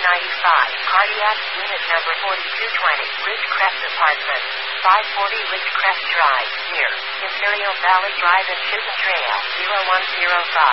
Cardiac, unit number 4220, Ridgecrest Apartments, 540 Ridgecrest Drive, near Imperial Valley Drive and Chisholm Trail, 0105.